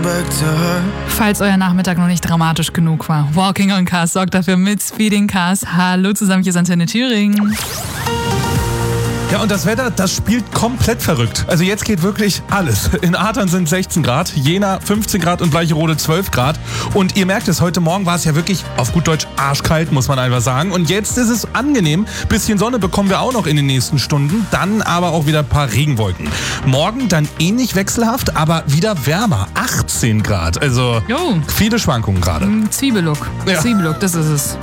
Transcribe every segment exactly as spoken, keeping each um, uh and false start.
Falls euer Nachmittag noch nicht dramatisch genug war, Walking on Cars sorgt dafür mit Speeding Cars. Hallo zusammen, hier ist Antenne Thüringen. Ja, und das Wetter, das spielt komplett verrückt. Also jetzt geht wirklich alles. In Adern sind sechzehn Grad, Jena fünfzehn Grad und Bleicherode zwölf Grad. Und ihr merkt es, heute Morgen war es ja wirklich auf gut Deutsch arschkalt, muss man einfach sagen. Und jetzt ist es angenehm. Bisschen Sonne bekommen wir auch noch in den nächsten Stunden. Dann aber auch wieder ein paar Regenwolken. Morgen dann ähnlich wechselhaft, aber wieder wärmer. achtzehn Grad. Also Jo. viele Schwankungen gerade. Zwiebellook. Ja. Zwiebellook, das ist es.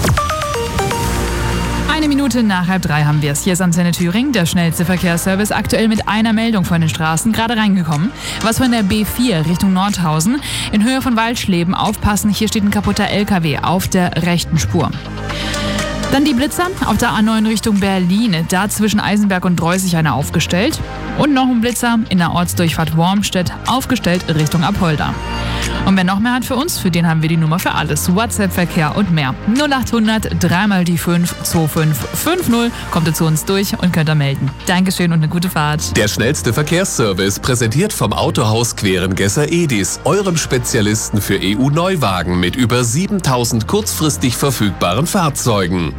Eine Minute nach halb drei haben wir es. Hier ist Antenne Thüringen, der schnellste Verkehrsservice, aktuell mit einer Meldung von den Straßen, gerade reingekommen. Was von der B vier Richtung Nordhausen in Höhe von Waldschleben. Aufpassen, hier steht ein kaputter L K W auf der rechten Spur. Dann die Blitzer auf der A neun Richtung Berlin, da zwischen Eisenberg und Dreußig einer aufgestellt. Und noch ein Blitzer in der Ortsdurchfahrt Wormstedt, aufgestellt Richtung Apolda. Und wer noch mehr hat für uns, für den haben wir die Nummer für alles. WhatsApp-Verkehr und mehr. null achthundert, dreimal die fünf, zwei fünf fünf null. Kommt ihr zu uns durch und könnt ihr melden. Dankeschön und eine gute Fahrt. Der schnellste Verkehrsservice, präsentiert vom Autohaus Querengesser Edis, eurem Spezialisten für E U-Neuwagen mit über siebentausend kurzfristig verfügbaren Fahrzeugen.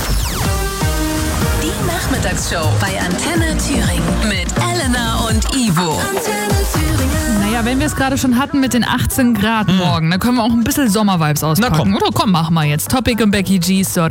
Die Nachmittagsshow bei Antenne Thüringen mit Elena und Ivo. Naja, wenn wir es gerade schon hatten mit den achtzehn Grad morgen, dann können wir auch ein bisschen Sommervibes auspacken. Na komm. Oder komm, mach mal jetzt. Topic und Becky G, sorry.